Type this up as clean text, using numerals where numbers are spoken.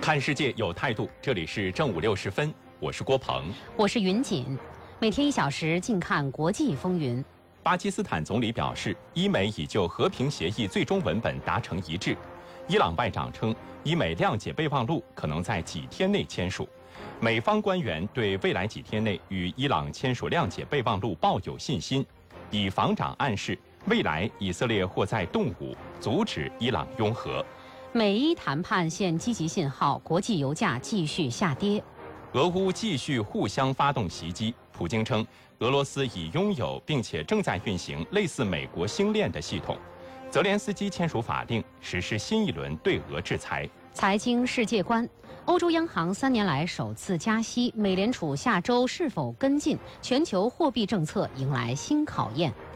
看世界有态度，这里是正午6时分，我是郭鹏， 我是云锦，每天1小时，静看国际风云。 巴基斯坦总理表示，伊美已就和平协议最终文本达成一致。伊朗外长称，伊美谅解备忘录可能在几天内签署。美方官员对未来几天内与伊朗签署谅解备忘录抱有信心。以防长暗示，未来以色列或在动武，阻止伊朗拥核。 美伊谈判现积极信号，国际油价继续下跌。 俄乌继续互相发动袭击，普京称俄罗斯已拥有并且正在运行类似美国星链的系统。泽连斯基签署法令，实施新一轮对俄制裁。 财经世界观，欧洲央行3年来首次加息，美联储下周是否跟进？全球货币政策迎来新考验。